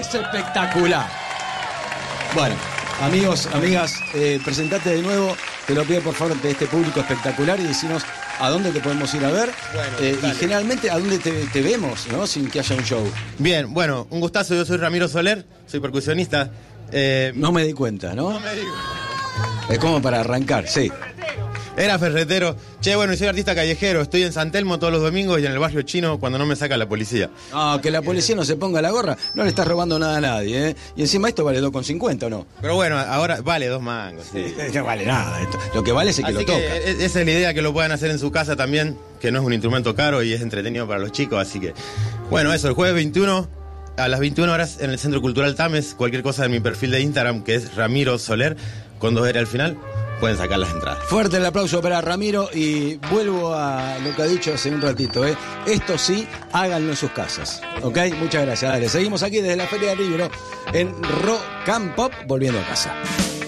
es espectacular. Bueno, amigos, amigas, presentate de nuevo, te lo pido por favor ante este público espectacular y decinos a dónde te podemos ir a ver. Bueno, y generalmente a dónde te vemos, ¿no? Sin que haya un show. Bien, bueno, un gustazo, yo soy Ramiro Soler, soy percusionista. No me di cuenta, ¿no? No me digo. Es como para arrancar, sí. Era ferretero. Che, bueno, y soy artista callejero. Estoy en San Telmo todos los domingos y en el barrio chino cuando no me saca la policía. No, que la policía no se ponga la gorra, no le estás robando nada a nadie, ¿eh? Y encima esto vale 2,50, ¿o no? Pero bueno, ahora vale 2 mangos. Sí. No vale nada esto. Lo que vale es el que Así lo toca. esa es la idea, que lo puedan hacer en su casa también, que no es un instrumento caro y es entretenido para los chicos. Así que, bueno, eso, el jueves 21 a las 21 horas en el Centro Cultural Tames. Cualquier cosa en mi perfil de Instagram, que es Ramiro Soler, con 2 R al final, pueden sacar las entradas. Fuerte el aplauso para Ramiro y vuelvo a lo que ha dicho hace un ratito, ¿eh? Esto sí, háganlo en sus casas, ¿ok? Muchas gracias, dale. Seguimos aquí desde la Feria del Libro en Rock and Pop, volviendo a casa.